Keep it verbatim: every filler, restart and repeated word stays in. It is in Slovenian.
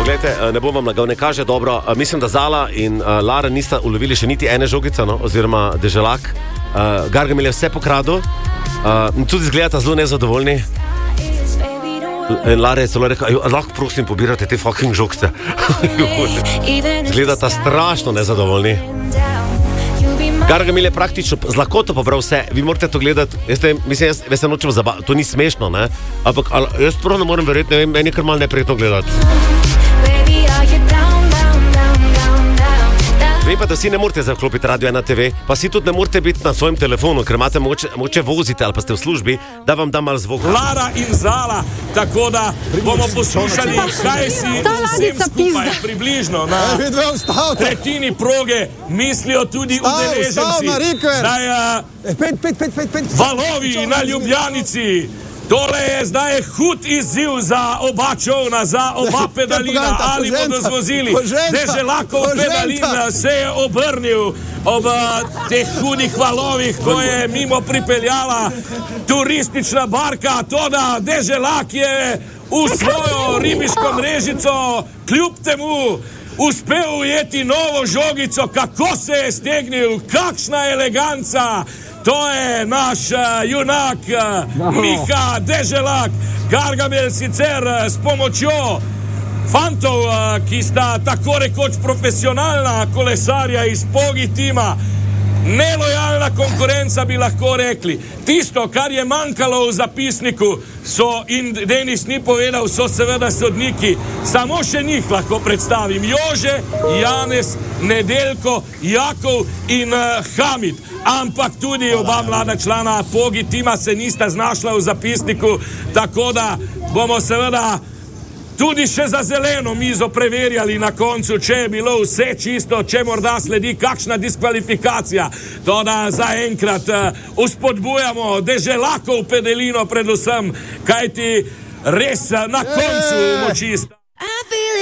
Poglejte, ne bom vam lagal, ne kaže dobro. Mislim, da Zala in uh, Lara nista ulovili še niti ene žogice, no? Oziroma Deželak. Uh, Gargamel je vse pokradil. Uh, tudi zgledata zelo nezadovoljni. In Lara je celo rekla, lahko prosim pobirate te fucking žogce. Zgledata strašno nezadovoljni. Gargamel je praktično z lakoto pobral vse. Vi morate to gledati. Jaz, mislim, jaz, jaz se nočem zabavati. To ni smešno, ne? Ampak ali, jaz prav ne morem verjeti, ne vem, meni je kar malo neprijetno gledati. Vem pa, da si ne morete zaklopiti Radio ena te ve, pa si tudi ne morete biti na svojem telefonu, ker imate mogoče, mogoče vozite ali pa ste v službi, da vam da malo zvok. Lara in Zala, tako da bomo poslušali, kaj si vsem skupaj približno na tretjini proge mislijo tudi udeleženci. Zdaj, valovi na Ljubljanici. Tole je zdaj hud izziv za oba čovna, za oba pedalina, ali bodo zvozili. Deželakov pedalin se je obrnil ob teh hudih valovih, ko je mimo pripeljala turistična barka. Toda Deželak je v svojo ribiško mrežico kljub temu uspel ujeti novo žogico. Kako se je stegnil, kakšna eleganca! To je naš uh, junak, uh, Miha Deželak. Gargamel sicer uh, s pomočjo fantov, uh, ki sta tako rekoč profesionalna kolesarja iz Pogi tima, nelojalna konkurenca bi lahko rekli. Tisto, kar je manjkalo v zapisniku, so, in Denis ni povedal, so seveda sodniki. Samo še njih lahko predstavim. Jože, Janez, Nedeljko, Jakov in uh, Hamid. Ampak tudi oba mlada člana Pogi tima se nista znašla v zapisniku, tako da bomo seveda tudi še za zeleno mizo preverjali na koncu, če je bilo vse čisto, če morda sledi kakšna diskvalifikacija. Toda zaenkrat uspodbujamo Deželakov pedelino predvsem, kajti res na koncu moči sta.